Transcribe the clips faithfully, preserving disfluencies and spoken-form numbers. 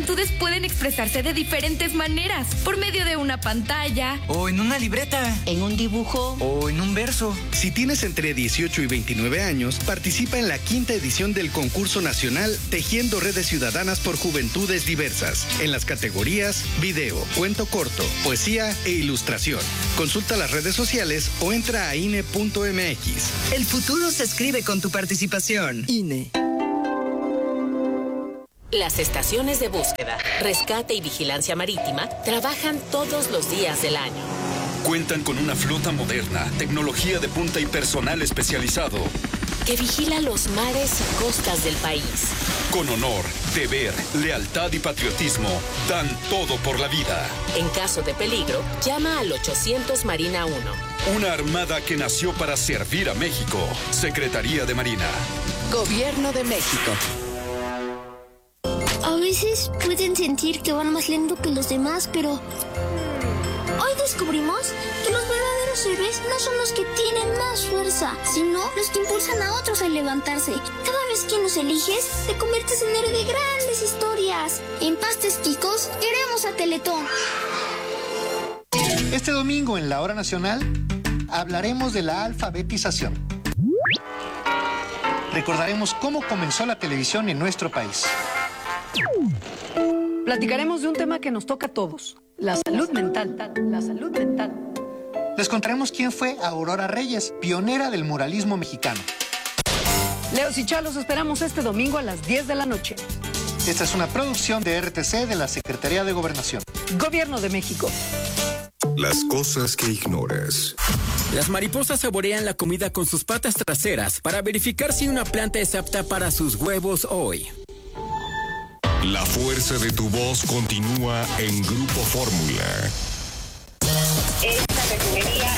inquietudes pueden expresarse de diferentes maneras, por medio de una pantalla, o en una libreta, en un dibujo, o en un verso. Si tienes entre dieciocho y veintinueve años, participa en la quinta edición del concurso nacional Tejiendo Redes Ciudadanas por Juventudes Diversas, en las categorías video, cuento corto, poesía e ilustración. Consulta las redes sociales o entra a I N E punto M X. El futuro se escribe con tu participación. I N E. Las estaciones de búsqueda, rescate y vigilancia marítima trabajan todos los días del año. Cuentan con una flota moderna, tecnología de punta y personal especializado que vigila los mares y costas del país. Con honor, deber, lealtad y patriotismo, dan todo por la vida. En caso de peligro, llama al ochocientos Marina uno. Una armada que nació para servir a México. Secretaría de Marina. Gobierno de México. A veces pueden sentir que van más lento que los demás, pero hoy descubrimos que los verdaderos héroes no son los que tienen más fuerza, sino los que impulsan a otros a levantarse. Cada vez que nos eliges, te conviertes en héroe de grandes historias. En Pastes Quicos, queremos a Teletón. Este domingo en la Hora Nacional hablaremos de la alfabetización. Recordaremos cómo comenzó la televisión en nuestro país. Platicaremos de un tema que nos toca a todos, la salud mental, la salud mental. Les contaremos quién fue Aurora Reyes, pionera del muralismo mexicano. Leos y Chalos esperamos este domingo a las diez de la noche. Esta es una producción de R T C de la Secretaría de Gobernación. Gobierno de México. Las cosas que ignoras. Las mariposas saborean la comida con sus patas traseras para verificar si una planta es apta para sus huevos hoy. La fuerza de tu voz continúa en Grupo Fórmula. Esta refinería.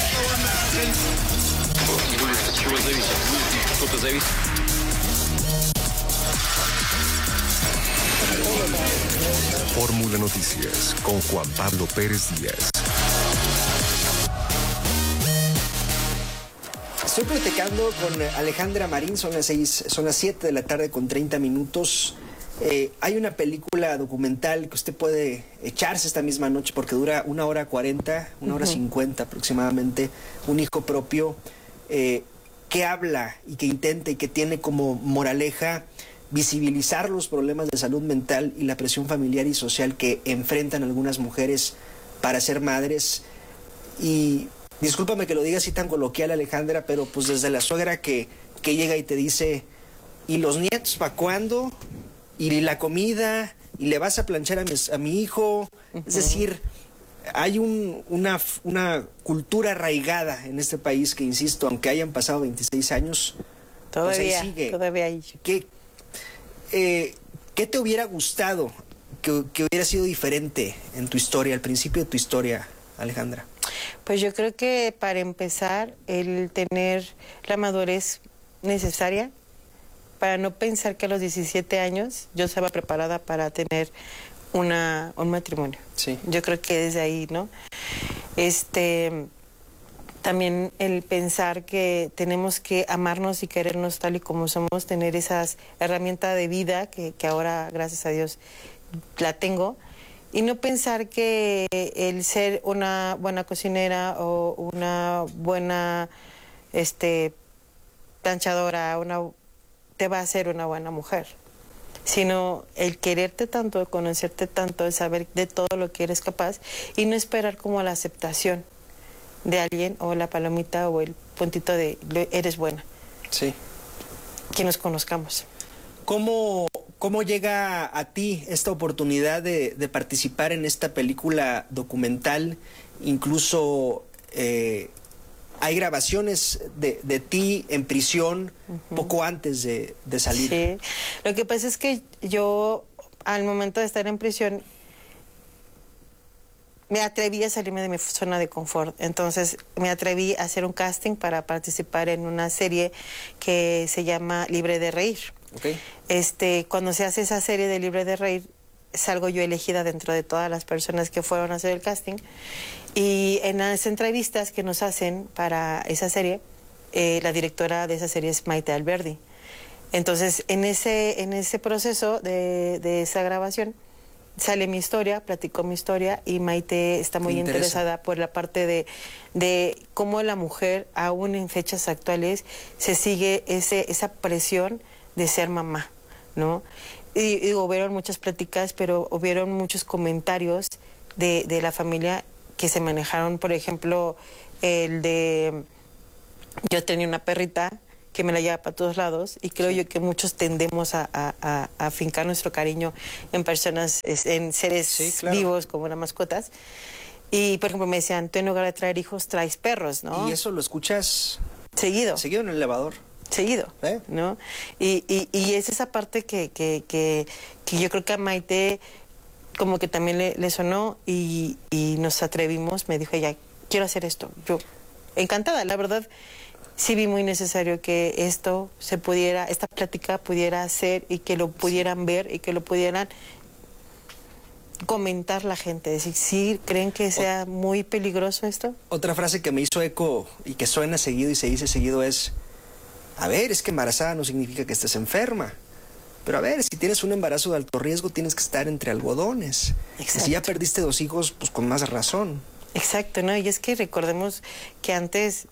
Fórmula Noticias con Juan Pablo Pérez Díaz. Estoy platicando con Alejandra Marín, son las seis, son las siete de la tarde con treinta minutos. Eh, hay una película documental que usted puede echarse esta misma noche porque dura una hora cuarenta, una hora cincuenta aproximadamente, Un hijo propio, eh, que habla y que intenta y que tiene como moraleja visibilizar los problemas de salud mental y la presión familiar y social que enfrentan algunas mujeres para ser madres. Y discúlpame que lo diga así tan coloquial, Alejandra, pero pues desde la suegra que, que llega y te dice, ¿y los nietos para cuándo? Y la comida, y le vas a planchar a mi, a mi hijo. Uh-huh. Es decir, hay un, una, una cultura arraigada en este país que, insisto, aunque hayan pasado veintiséis años, todavía, pues ahí sigue. Todavía hay. ¿Qué, eh, ¿Qué te hubiera gustado que, que hubiera sido diferente en tu historia, al principio de tu historia, Alejandra? Pues yo creo que para empezar, el tener la madurez necesaria para no pensar que a los diecisiete años yo estaba preparada para tener una, un matrimonio. Sí. Yo creo que desde ahí, ¿no? Este, también el pensar que tenemos que amarnos y querernos tal y como somos, tener esas herramientas de vida que, que ahora, gracias a Dios, la tengo, y no pensar que el ser una buena cocinera o una buena este, planchadora, una te va a hacer una buena mujer, sino el quererte tanto, el conocerte tanto, el saber de todo lo que eres capaz y no esperar como la aceptación de alguien o la palomita o el puntito de eres buena. Sí. Que nos conozcamos. ¿Cómo, cómo llega a ti esta oportunidad de, de participar en esta película documental? Incluso eh, hay grabaciones de, de ti en prisión uh-huh. poco antes de, de salir. Sí, lo que pasa es que yo al momento de estar en prisión me atreví a salirme de mi zona de confort. Entonces me atreví a hacer un casting para participar en una serie que se llama Libre de Reír. Okay. Este, cuando se hace esa serie de Libre de Reír, salgo yo elegida dentro de todas las personas que fueron a hacer el casting. Y en las entrevistas que nos hacen para esa serie, eh, la directora de esa serie es Maite Alberdi. Entonces, en ese, en ese proceso de, de esa grabación, sale mi historia, platicó mi historia y Maite está muy interesada por la parte de, de cómo la mujer, aún en fechas actuales, se sigue ese, esa presión de ser mamá, ¿no? Y, y hubieron muchas pláticas, pero hubieron muchos comentarios de, de la familia que se manejaron, por ejemplo, el de yo tenía una perrita que me la lleva para todos lados y creo yo que muchos tendemos a, a, a, a fincar nuestro cariño en personas, en seres sí, claro. vivos como las mascotas. Y por ejemplo me decían, tú en lugar de traer hijos traes perros, ¿no? Y eso lo escuchas seguido. Seguido en el elevador. Seguido, ¿Eh? ¿no? Y, y, y es esa parte que, que, que, que yo creo que a Maite como que también le, le sonó y, y nos atrevimos, me dijo ella, quiero hacer esto. Yo, encantada, la verdad. Sí vi muy necesario que esto se pudiera, esta plática pudiera hacer y que lo pudieran ver y que lo pudieran comentar la gente. Decir, ¿sí creen que sea muy peligroso esto? Otra frase que me hizo eco y que suena seguido y se dice seguido es, a ver, es que embarazada no significa que estés enferma. Pero a ver, si tienes un embarazo de alto riesgo tienes que estar entre algodones. Exacto. Si ya perdiste dos hijos, pues con más razón. Exacto, ¿no? Y es que recordemos que antes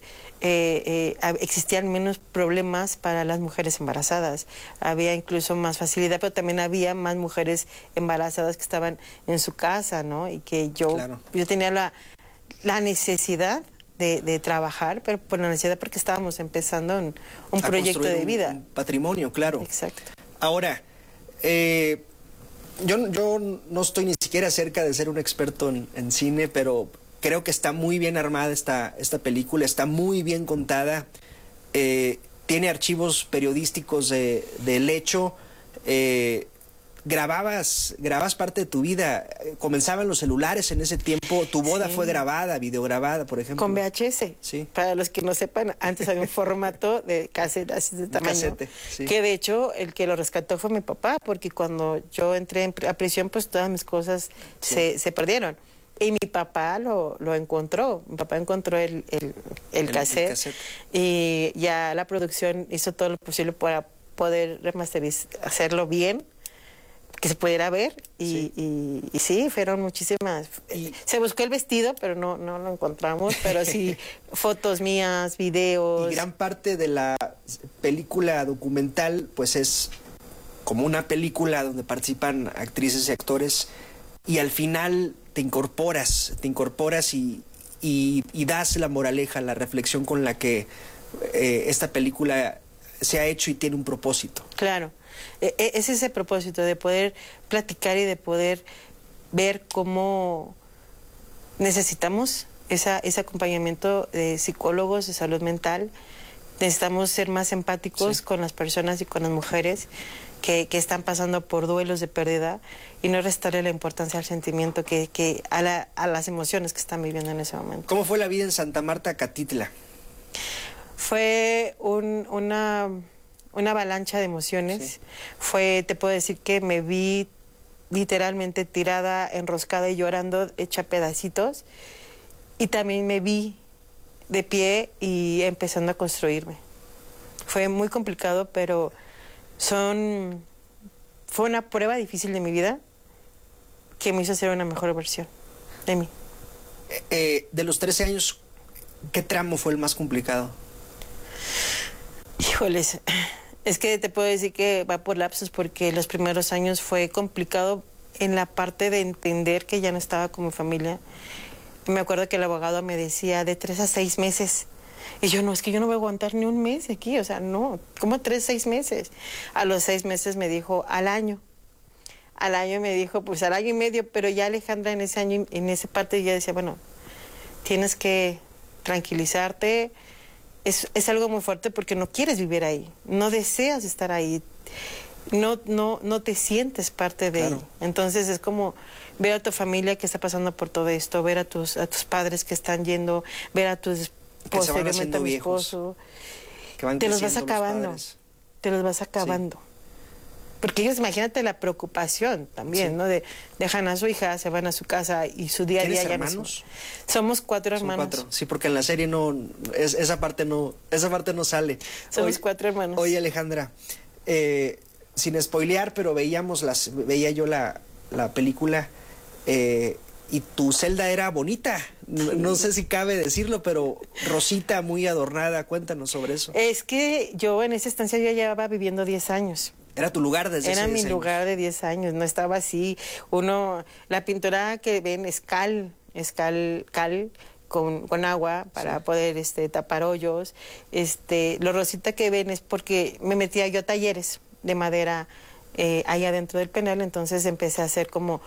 eh, eh, existían menos problemas para las mujeres embarazadas. Había incluso más facilidad, pero también había más mujeres embarazadas que estaban en su casa, ¿no? Y que yo, claro. yo tenía la, la necesidad de, de trabajar, pero por la necesidad porque estábamos empezando un, un proyecto de vida. Un, un patrimonio, claro. Exacto. Ahora, eh, yo, yo no estoy ni siquiera cerca de ser un experto en, en cine, pero creo que está muy bien armada esta, esta película, está muy bien contada, eh, tiene archivos periodísticos de, del hecho, eh, grababas, grababas parte de tu vida, comenzaban los celulares en ese tiempo, tu boda sí. fue grabada, videograbada, por ejemplo. Con V H S. Sí. Para los que no sepan, antes había un formato de cassette así de tamaño. Casete, sí. Que de hecho el que lo rescató fue mi papá, porque cuando yo entré en, a prisión, pues todas mis cosas sí. se, se perdieron. Y mi papá lo, lo encontró, mi papá encontró el, el, el, el, cassette, el cassette y ya la producción hizo todo lo posible para poder remasterizar, hacerlo bien, que se pudiera ver y sí, y, y sí fueron muchísimas. Y se buscó el vestido, pero no, no lo encontramos, pero sí fotos mías, videos. Y gran parte de la película documental pues es como una película donde participan actrices y actores y al final te incorporas, te incorporas y, y, y das la moraleja, la reflexión con la que eh, esta película se ha hecho y tiene un propósito. Claro, e es ese propósito de poder platicar y de poder ver cómo necesitamos esa, ese acompañamiento de psicólogos de salud mental. Necesitamos ser más empáticos sí. con las personas y con las mujeres que, que están pasando por duelos de pérdida y no restarle la importancia al sentimiento, que, que a, la, a las emociones que están viviendo en ese momento. ¿Cómo fue la vida en Santa Marta, Catitla? Fue un, una, una avalancha de emociones. Sí. Fue, te puedo decir que me vi literalmente tirada, enroscada y llorando, hecha pedacitos. Y también me vi de pie y empezando a construirme. Fue muy complicado, pero son fue una prueba difícil de mi vida que me hizo ser una mejor versión de mí. Eh, eh, de los trece años, ¿qué tramo fue el más complicado? Híjoles, es que te puedo decir que va por lapsos porque los primeros años fue complicado en la parte de entender que ya no estaba con mi familia. Me acuerdo que el abogado me decía de tres a seis meses. Y yo, no, es que yo no voy a aguantar ni un mes aquí, o sea, no, ¿cómo tres, seis meses? A los seis meses me dijo, al año. Al año me dijo, pues al año y medio, pero ya Alejandra en ese año, en esa parte ya decía, bueno, tienes que tranquilizarte. Es, es algo muy fuerte porque no quieres vivir ahí, no deseas estar ahí, no, no, no te sientes parte de claro. ahí. Entonces es como ver a tu familia que está pasando por todo esto, ver a tus, a tus padres que están yendo, ver a tus posteriormente a mi esposo, que van te los vas acabando, los te los vas acabando. Sí. Porque ellos, imagínate la preocupación también, sí. ¿no? De dejan a su hija, se van a su casa y su día a día ya hermanos? No son. Somos cuatro Son hermanos. Cuatro. Sí, porque en la serie no, es, esa parte no, esa parte no sale. Somos Oye, cuatro hermanos. Oye, Alejandra, eh, sin spoilear, pero veíamos las, veía yo la, la película, eh, y tu celda era bonita. No, no sé si cabe decirlo, pero rosita, muy adornada. Cuéntanos sobre eso. Es que yo en esa estancia yo ya llevaba viviendo diez años. Era tu lugar desde Era hace mi diez años. lugar de diez años, no estaba así. Uno, la pintura que ven es cal, es cal, cal con, con agua para sí. poder este, tapar hoyos. Este, lo rosita que ven es porque me metía yo a talleres de madera eh, ahí adentro del penal, entonces empecé a hacer como